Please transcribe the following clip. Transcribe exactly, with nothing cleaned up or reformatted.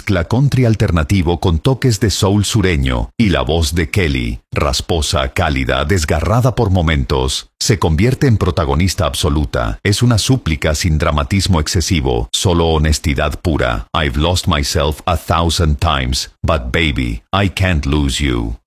mezcla country alternativo con toques de soul sureño, y la voz de Kelly, rasposa, cálida, desgarrada por momentos, se convierte en protagonista absoluta. Es una súplica sin dramatismo excesivo, solo honestidad pura. I've lost myself a thousand times, but baby, I can't lose you.